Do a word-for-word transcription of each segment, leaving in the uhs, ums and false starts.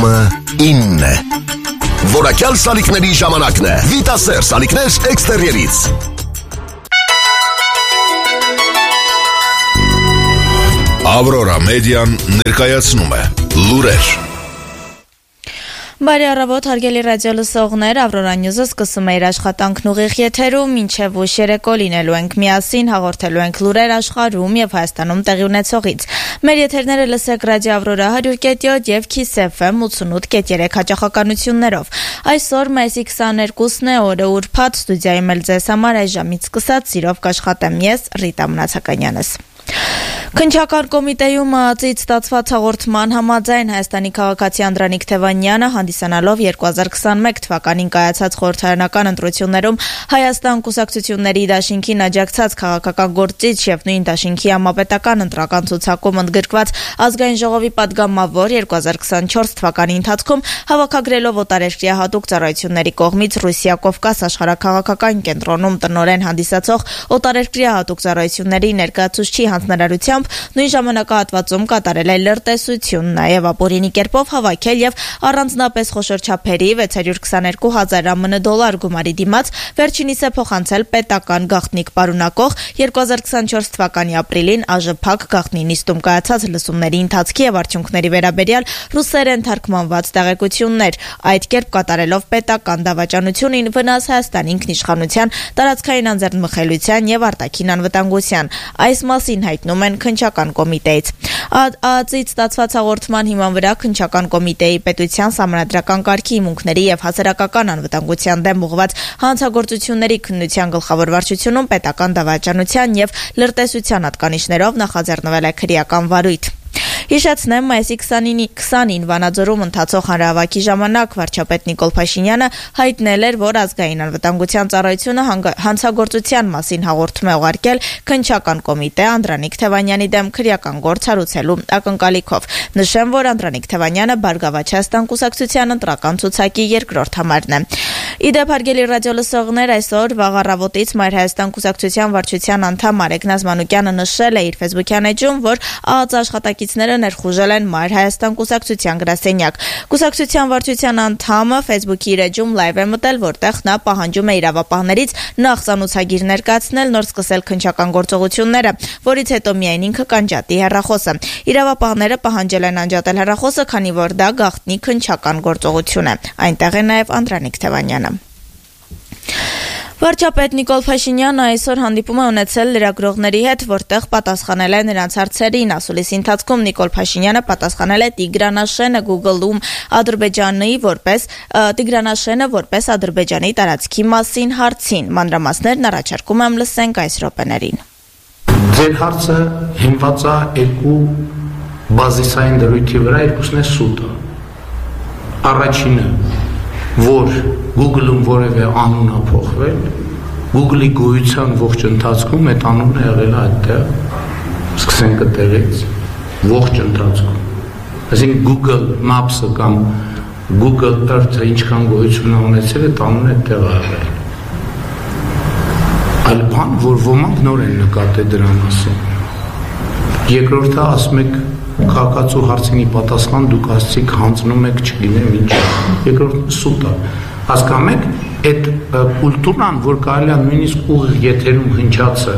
ինը Որակյալ սալիկների ժամանակն է Վիտասեր սալիկներ էքստերիերից Ավրորա մեդիան ներկայացնում է լուրեր Բարի առավոտ, հարգելի ռադիո լսողներ, Ավրորա Նյուզը սկսում է իր աշխատանքն ուղիղ եթերում, մինչև ուշ երեկո լինելու ենք միասին, հաղորդելու ենք լուրեր աշխարհում եւ Հայաստանում տեղի ունեցողից։ Մեր եթերները լսեք ռադիո Ավրորա one hundred point seven եւ Kiss F M eighty-eight point three հաճախականություններով։ Այսօր մայիսի twenty-second-ն է, օրը ուրբաթ, ստուդիայում էլ ձեզ համար այս ժամից սկսած սիրով կաշխատեմ ես, Ռիտա Մնացականյանս։ Քննչական կոմիտեում ԱԱԾ-ից ստացված հաղորդման համաձայն Հայաստանի քաղաքացի Անդրանիկ Թևանյանը հանդիսանալով twenty twenty-one թվականին կայացած խորհրդարանական ընտրություններում Հայաստան կուսակցությունների դաշինքին աջակցած քաղաքական գործիչ եւ նույն դաշինքի համապետական ընտրական ցուցակում ընդգրկված ազգային ժողովի падգամավոր twenty twenty-four թվականի ընթացքում հավաքագրելով օտարերկրյա հատուկ ծառայությունների կողմից Ռուսիա Կովկաս աշխարհաքաղաքական կենտրոնում տնօրեն հանդիսացող օտարերկրյա հատուկ ծառայությունների ներկայացուցչի հանձնարարությամբ նույն ժամանակահատվածում կատարել է լրտեսություն, նաև ապօրինի կերպով հավաքել եւ առանձնապես խոշոր չափերի six hundred twenty-two thousand ԱՄՆ դոլար գումարի դիմաց վերջինիս է փոխանցել պետական գաղտնիք պարունակող twenty twenty-four թվականի ապրիլին ԱԺՓ գաղտնի նիստում կայացած լսումների ընթացքի եւ արդյունքների վերաբերյալ ռուսերեն թարգմանված տեղեկություններ, այդ կերպ կատարելով պետական դավաճանությունին վնաս Հայաստանի ինքնիշխանության, տարածքային անձեռնմխելիության եւ արտաքին անվտանգության։ Այս մասին հայտնում են քննչական կոմիտեից։ ԱԱԾ-ից ստացված հաղորդման հիման վրա քննչական կոմիտեի պետության սահմանադրական կարգի հիմունքների եւ հասարակական անվտանգության դեմ ուղղված հանցագործությունների քննության գլխավոր վարչությունում պետական դավաճանության եւ լրտեսության հատկանիշներով նախաձեռնվել է քրեական վարույթ։ Հիշեցնեմ, մայիսի twenty-ninth Վանաձորում ընթացող հանրահավաքի ժամանակ վարչապետ Նիկոլ Փաշինյանը հայտնել էր, որ ազգային անվտանգության ծառայությունը հանցագործության մասին հաղորդում է ուղարկել քննչական կոմիտե Անդրանիկ Թևանյանի դեմ քրեական գործ հարուցելու ակնկալիքով։ Նշեմ, որ Անդրանիկ Թևանյանը Բարգավաճ Հայաստան կուսակցության ընտրական ցուցակի երկրորդ համարն է։ Իդեպ հարգելի ռադիո լսողներ, այսօր վաղ առավոտից Մայր Հայաստան կուսակցության վարչության անդամ Արեգ Նազմանուկյանը նշել է իր Facebook-յան էջում, որ ԱԱԾ աշխատակիցները ներխուժել են Մայր Հայաստան կուսակցության գրասենյակ։ Կուսակցության վարչության անդամը Facebook-ի իր էջում լայվ է մտել, որտեղ նա պահանջում է իրավապահներից նախ ցանուցագիր ներկայացնել, նոր սկսել քննչական գործողությունները, որից հետո միայն ինքը կանջատի հեռախոսը։ Իրավապահները պահանջել են անջատել հեռախոսը, քանի որ դա գաղտնի քննչական գործողություն է։ Այնտեղ է նաև Անդրանիկ Թևանյանը։ Վարչապետ Նիկոլ Փաշինյանը այսօր հանդիպում է ունեցել լրագրողների հետ, որտեղ պատասխանել է նրանց հարցերին։ Ասուլիսի ընթացքում Նիկոլ Փաշինյանը պատասխանել է Տիգրանաշենը Google-ում Ադրբեջանի որպես Տիգրանաշենը որպես Ադրբեջանի տարածքի մասին հարցին։ Մանրամասներն առաջարկում եմ լսենք այս րոպեներին։ Ձեր հարցը հիմնված է երկու բազիսային դրույթի վրա, երկուսն է սուտը։ Առաջինը, որ Google-ում որևէ անուն է փոխվել, Google-ի գոյության ողջ ընթացքում այդ անունը եղել է այդտեղ, սկսենք այդտեղից, ողջ ընթացքում։ Այսինքն Google Maps-ը կամ Google Earth-ը ինչքան գոյություն է ունեցել, այդ անունը այդտեղ է եղել։ Այլ բան, որ ոմանք նոր են նկատել դրա մասին։ Երկրորդը ասում եք քաղաքացու հարցինի պատասխան դուք ասցիք հանձնում եք չգիտեմ ինչ։ Երկրորդ սուտը։ Հասկանում եք, այդ կուլտուրան, որ կարելի է նույնիսկ ուղիղ եթերում հնչածը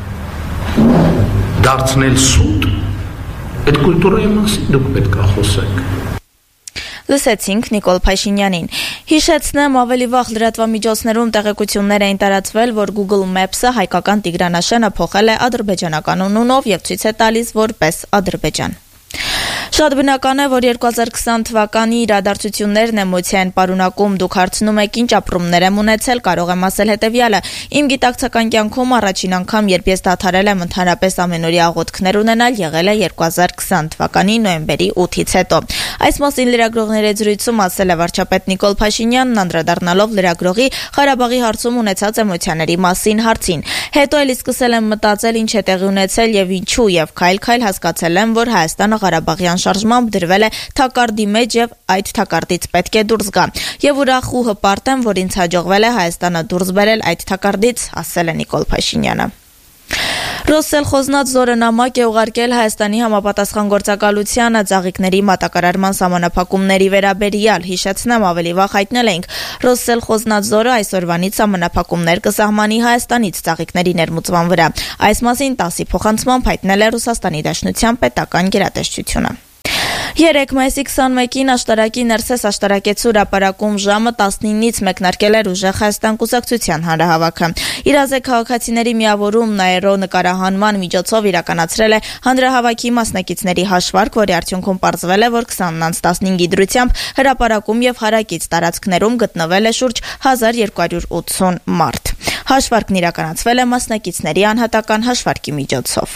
դարձնել սուտ, այդ կուլտուրայի մասին դուք պետք է խոսեք։ Լսեցինք Նիկոլ Փաշինյանին։ Հիշեցնեմ, ավելի վաղ լրատվամիջոցներում տեղեկություններ էին տարածվել, որ Google Maps-ը հայկական Տիգրանաշենը փոխել է ադրբեջանական անունով եւ ցույց է տալիս որպես Ադրբեջան։ Շատ բնական է, որ twenty twenty թվականի իրադարձություններն էմոցիա են պարունակում, դուք հարցնում եք ինչ ապրումներ եմ ունեցել, կարող եմ ասել հետևյալը. իմ գիտակցական կյանքում առաջին անգամ, երբ ես դադարել եմ ընդհանրապես ամենօրյա աղոթքներ ունենալ, եղել է twenty twenty թվականի նոյեմբերի ութից հետո։ Այս մասին լրագրողների զրույցում ասել է վարչապետ Նիկոլ Փաշինյանն, անդրադառնալով լրագրողի Ղարաբաղի հարցում ունեցած էմոցիաների մասին հարցին։ Հետո էլի սկսել եմ մտածել ինչ է տեղի ունեցել եւ ինչու, եւ քայլ-քայլ հասկացել եմ, որ Հայաստանը Ղարաբաղյան շարժմամբ դրվել է թակարդի մեջ եւ այդ թակարդից պետք է դուրս գա։ Եվ ուրախ ու հպարտ եմ, որ ինձ հաջողվել է Հայաստանը դուրս բերել այդ թակարդից, ասել է Նիկոլ Փաշինյանը։ Ռոսսելխոզնadzորը նամակ է ուղարկել Հայաստանի համապատասխան գործակալությանը ծաղիկների մատակարարման սահմանափակումների վերաբերյալ, հիշեցնեմ ավելի վաղ հայտնել էինք, Ռոսսելխոզնadzորը այսօրվանից սահմանափակումներ կսահմանի Հայաստանից ծաղիկների ներմուծման վրա։ Այս մասին տասի փոխանցմամբ հայտնել է Ռուսաստանի Դաշնության պետական գերատեսչությունը։ Երեկ մայիսի քսանմեկին աշտարակի Ներսես աշտարակեցու հրապարակում ժամը տասնինից մեկնարկել էր ուժեղ Հայաստան կուսակցության հանրահավաքը։ Իրազ է քաղաքացիների միավորումն աերոնկարահանման միջոցով իրականացրել է հանրահավաքի մասնակիցների հաշվարկ, որի արդյունքում պարզվել է, որ քսանից տասնհինգի դրությամբ հրապարակում եւ հարակից տարածքներում գտնվել է շուրջ հազար երկու հարյուր ութսուն մարդ։ Հաշվարկն իրականացվել է մասնակիցների անհատական հաշվարկի միջոցով։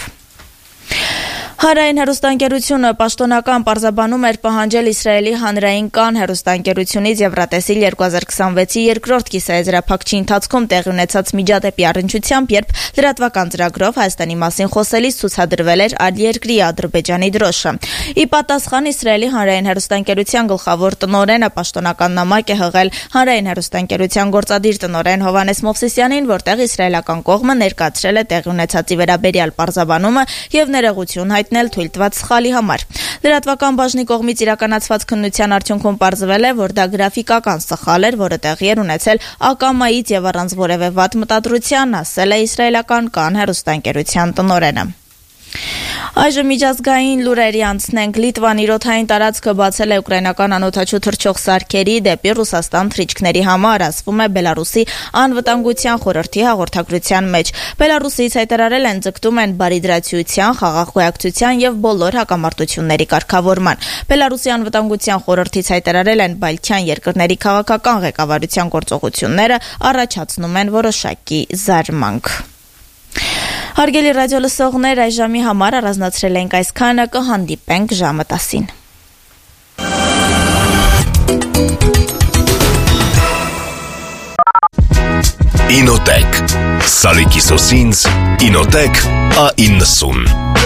Հանրային հեռուստաընկերությունը պաշտոնական պարզաբանում էր պահանջել Իսրայելի հանրային կան հեռուստաընկերությունից Եվրատեսիլ երկու հազար քսանվեցի երկրորդ կիսաեզրափակչի ընթացքում տեղի ունեցած միջադեպի առնչությամբ, երբ լրատվական ծրագրով Հայաստանի մասին խոսելիս ցուցադրվել էր ալիերկրի Ադրբեջանի դրոշը։ Ի պատասխան Իսրայելի հանրային հեռուստաընկերության գլխավոր տնօրենը պաշտոնական նամակ է հղել հանրային հեռուստաընկերության գործադիր տնօրեն Հովհաննես Մովսիսյանին, որտեղ իսրայելական կողմը ներկայացրել է տեղի ունեցածի վերաբերյալ պարզաբանումը եւ ներողություն հայտնել թույլ տված սխալի համար։ Լրատվական բաժնի կողմից իրականացված քննության արդյունքում պարզվել է, որ դա գրաֆիկական սխալ էր, որը տեղի էր ունեցել ակամայից եւ առանց որևէ վատ մտադրության, ասել է իսրայելական կան հեռուստաընկերության տնօրենը։ Այժմ միջազգային լուրերի անցնենք։ Լիտվան իր օդային տարածքը բացել է ուկրաինական անօդաչու թռչող սարքերի դեպի Ռուսաստան թռիչքների համար, ասվում է Բելարուսի անվտանգության խորհրդի հաղորդագրության մեջ։ Բելարուսից հայտարարել են ձգտում են բարիդրացիության, խաղաղ գոյակցության եւ բոլոր հակամարտությունների կարգավորման։ Բելարուսի անվտանգության խորհրդից հայտարարել են Բալթյան երկրների քաղաքական ղեկավարության գործողությունները առաջացնում են որոշակի զարմանք։ Հարգելի ռադիոլսողներ, այս ժամի համար առանձնացրել ենք այսքանը, կհանդիպենք ժամը տասին։ Ինոտեք Սալիկի սոսինց Ինոտեք A իննսուն